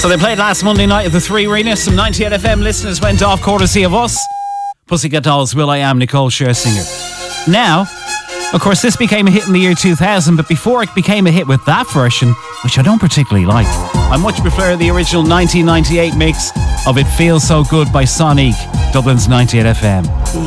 So they played last Monday night at the Three Arena. Some 98 FM listeners went off courtesy of us. Pussycat Dolls, Will I Am, Nicole Scherzinger. Now, of course, this became a hit in the year 2000, but before it became a hit with that version, which I don't particularly like, I much prefer the original 1998 mix of It Feels So Good by Sonic, Dublin's 98 FM.